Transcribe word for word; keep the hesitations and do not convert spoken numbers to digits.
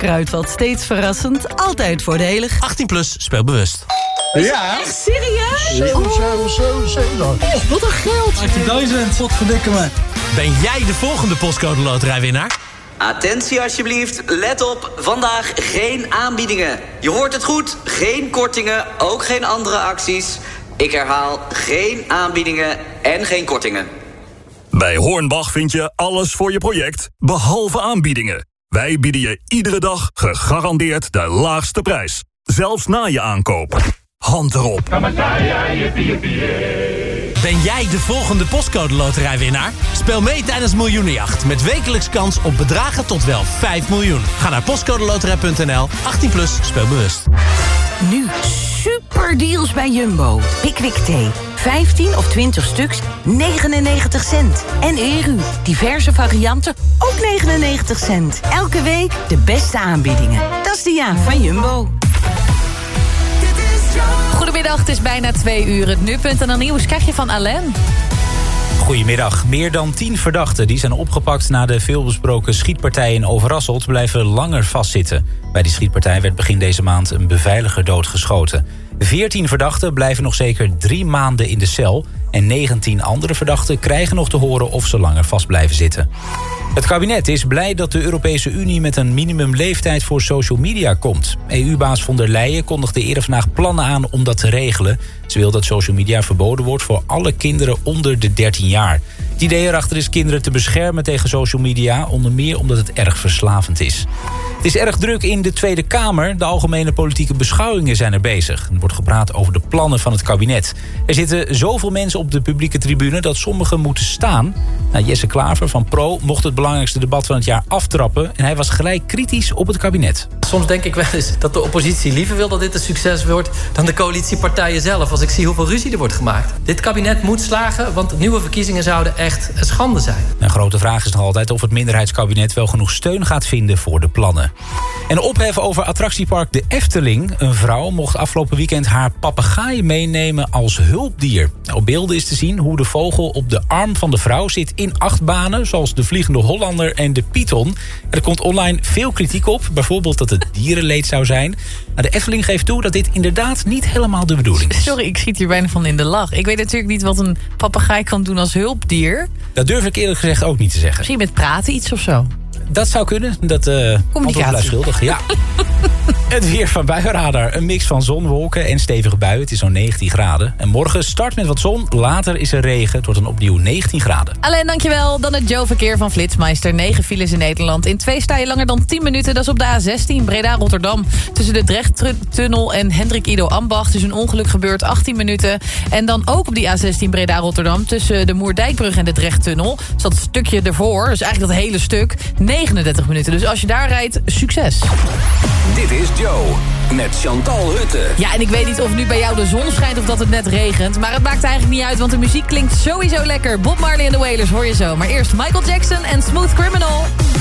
Kruidvat. Steeds verrassend, altijd voordelig. achttien plus, speel bewust. Ja. Echt serieus? zeven, zeven, zeven, zeven. Oh, wat een geld. achttien wat verdikken me. Ben jij de volgende postcode loterijwinnaar? Attentie alsjeblieft, let op, vandaag geen aanbiedingen. Je hoort het goed, geen kortingen, ook geen andere acties. Ik herhaal, geen aanbiedingen en geen kortingen. Bij Hornbach vind je alles voor je project, behalve aanbiedingen. Wij bieden je iedere dag gegarandeerd de laagste prijs. Zelfs na je aankoop. Hand erop. Ben jij de volgende postcode loterijwinnaar? Speel mee tijdens Miljoenenjacht met wekelijks kans op bedragen tot wel vijf miljoen. Ga naar postcodeloterij punt n l, achttien plus, speel bewust. Nu super deals bij Jumbo. Pickwick Thee. vijftien of twintig stuks, negenennegentig cent. En Eru. Diverse varianten, ook negenennegentig cent. Elke week de beste aanbiedingen. Dat is de ja van Jumbo. Goedemiddag, het is bijna twee uur. Het nu punt en dan nieuws krijg je van Alain. Goedemiddag. Meer dan tien verdachten die zijn opgepakt na de veelbesproken schietpartij in Overasselt blijven langer vastzitten. Bij die schietpartij werd begin deze maand een beveiliger doodgeschoten. veertien verdachten blijven nog zeker drie maanden in de cel en negentien andere verdachten krijgen nog te horen of ze langer vast blijven zitten. Het kabinet is blij dat de Europese Unie met een minimumleeftijd voor social media komt. E U-baas von der Leyen kondigde eerder vandaag plannen aan om dat te regelen. Ze wil dat social media verboden wordt voor alle kinderen onder de dertien jaar. Het idee erachter is kinderen te beschermen tegen social media, onder meer omdat het erg verslavend is. Het is erg druk in de Tweede Kamer. De algemene politieke beschouwingen zijn er bezig. Er wordt gepraat over de plannen van het kabinet. Er zitten zoveel mensen op de publieke tribune dat sommigen moeten staan. Nou, Jesse Klaver van Pro mocht het belangrijkste debat van het jaar aftrappen en hij was gelijk kritisch op het kabinet. Soms denk ik wel eens dat de oppositie liever wil dat dit een succes wordt dan de coalitiepartijen zelf, als ik zie hoeveel ruzie er wordt gemaakt. Dit kabinet moet slagen, want nieuwe verkiezingen zouden echt een schande zijn. Een grote vraag is nog altijd of het minderheidskabinet wel genoeg steun gaat vinden voor de plannen. En ophef over attractiepark De Efteling. Een vrouw mocht afgelopen weekend haar papegaai meenemen als hulpdier. Op beelden is te zien hoe de vogel op de arm van de vrouw zit in achtbanen, zoals de Vliegende Hollander en de Python. Er komt online veel kritiek op, bijvoorbeeld dat het dierenleed zou zijn. Maar de Efteling geeft toe dat dit inderdaad niet helemaal de bedoeling is. Sorry, ik schiet hier bijna van in de lach. Ik weet natuurlijk niet wat een papegaai kan doen als hulpdier. Dat durf ik eerlijk gezegd ook niet te zeggen. Misschien met praten iets of zo. Dat zou kunnen. Dat uh, antwoord blijft schuldig. Ja. Het weer van Buienradar. Een mix van zon, wolken en stevige buien. Het is zo'n negentien graden. En morgen start met wat zon. Later is er regen. Het wordt dan opnieuw negentien graden. Alleen dankjewel. Dan het Joe-verkeer van Flitsmeister. negen files in Nederland. In twee sta je langer dan tien minuten. Dat is op de A zestien Breda-Rotterdam. Tussen de Drechttunnel en Hendrik Ido Ambacht. Dus een ongeluk gebeurt achttien minuten. En dan ook op die A zestien Breda-Rotterdam. Tussen de Moerdijkbrug en de Drechttunnel. Dus dat stukje ervoor. Dus eigenlijk dat hele stuk. negenendertig minuten. Dus als je daar rijdt, succes. Dit is Joe met Chantal Hutte. Ja, en ik weet niet of nu bij jou de zon schijnt of dat het net regent. Maar het maakt eigenlijk niet uit, want de muziek klinkt sowieso lekker. Bob Marley en de Wailers hoor je zo. Maar eerst Michael Jackson en Smooth Criminal.